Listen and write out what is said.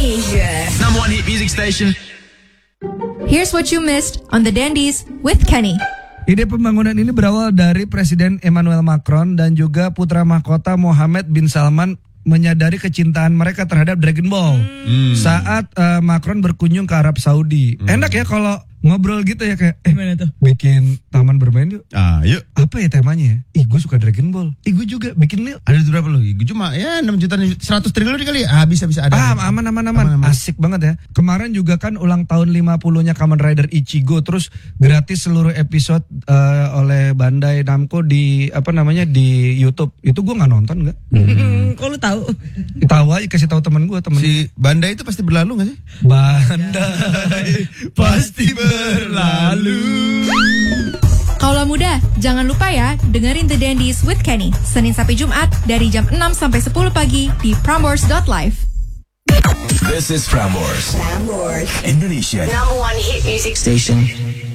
Indonesia. Number 1 hit music station. Here's what you missed on The Dandies with Kenny. Ide pembangunan ini berawal dari Presiden Emmanuel Macron dan juga putra mahkota Mohammed bin Salman menyadari kecintaan mereka terhadap Dragon Ball saat Macron berkunjung ke Arab Saudi. Enak ya kalau ngobrol gitu ya kayak Gimana tuh? bikin taman bermain yuk. Yuk. Apa ya temanya ya? Gue suka Dragon Ball. Gue juga bikin nih. Ada berapa lu? Cuma ya 6 juta 100 triliun kali ya. Bisa ada. Aman. Asik banget ya. Kemarin juga kan ulang tahun 50-nya Kamen Rider Ichigo, terus gratis seluruh episode oleh Bandai Namco di di YouTube. Itu gue nggak nonton nggak? Kok lu tahu? Tahu aja, kasih tahu temen gue. Si Bandai itu pasti berlalu nggak sih? Bandai pasti berlalu. Kaulah muda, jangan lupa ya dengerin The Dandies with Kenny Senin sampai Jumat dari jam 6 sampai 10 pagi di Prambors.live. This is Prambors, Indonesia. Number 1 hit music station.